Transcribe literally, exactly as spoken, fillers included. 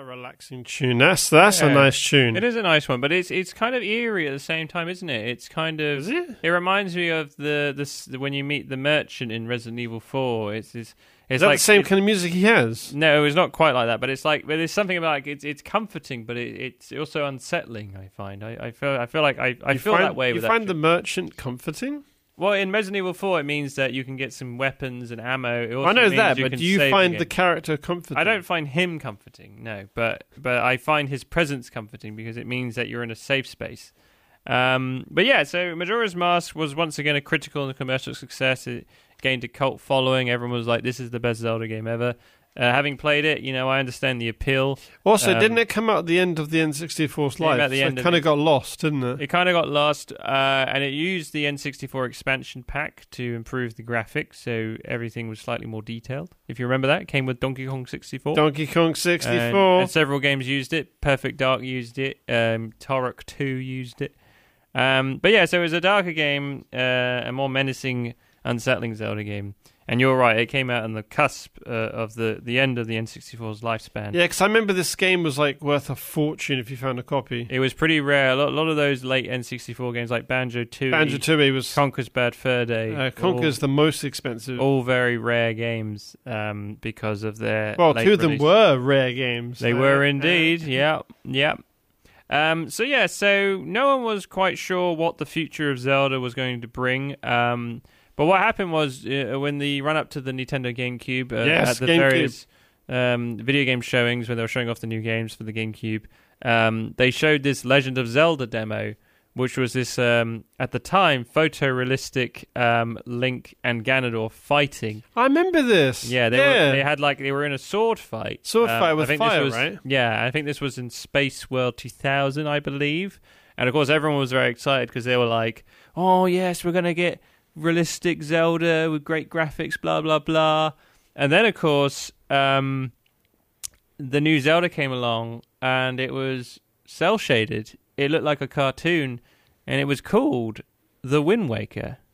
relaxing tune. That's that's Yeah. a nice tune. It is a nice one, but it's it's kind of eerie at the same time, isn't it? It's kind of Is it? It reminds me of the this when you meet the merchant in Resident Evil four. It's it's, it's Is that like the same it- kind of music he has? No, it's not quite like that, but it's like but there's something about like, it's it's comforting, but it, it's also unsettling. I find I, I feel I feel like I, I You feel find, that way You with find that. the merchant comforting? Well, in Resident Evil four, it means that you can get some weapons and ammo. It also I know means that, you but can do you save find again. the character comforting? I don't find him comforting, no, but but I find his presence comforting because it means that you're in a safe space. Um, but yeah, so Majora's Mask was once again a critical and commercial success. It gained a cult following. Everyone was like, "This is the best Zelda game ever." Uh, having played it, you know, I understand the appeal. Also, Um, didn't it come out at the end of the N sixty-four's Came life? at the so end it of kind it. of got lost, didn't it? It kind of got lost, uh, and it used the N sixty-four expansion pack to improve the graphics, so everything was slightly more detailed. If you remember that, it came with Donkey Kong sixty-four. Donkey Kong And, sixty-four. and several games used it. Perfect Dark used it. Um, Turok two used it. Um, but yeah, so it was a darker game, uh, a more menacing, unsettling Zelda game. And you're right, it came out on the cusp uh, of the, the end of the N sixty-four's lifespan. Yeah, because I remember this game was like worth a fortune if you found a copy. It was pretty rare. A lot, a lot of those late N sixty-four games like Banjo-Tooie, Banjo-Tooie was Conker's Bad Fur Day, uh, Conker's all, the most expensive. all very rare games um, because of their well, late two of them release. were rare games. They Uh, were uh, indeed. Yeah, yeah. Um, so yeah, so no one was quite sure what the future of Zelda was going to bring. Um, but what happened was uh, when the run up to the Nintendo GameCube, uh, Yes, at the GameCube. various um, video game showings when they were showing off the new games for the GameCube, um, they showed this Legend of Zelda demo, which was this um, at the time photorealistic um, Link and Ganondorf fighting. I remember this. Yeah, they yeah. were. They had like they were in a sword fight. Sword Um, fight I with think this fire, was- right? Yeah, I think this was in Space World two thousand, I believe. And of course, everyone was very excited because they were like, "Oh yes, we're gonna get realistic Zelda with great graphics, blah blah blah." And then, of course, um, the new Zelda came along, and it was cel shaded. It looked like a cartoon, and it was called The Wind Waker.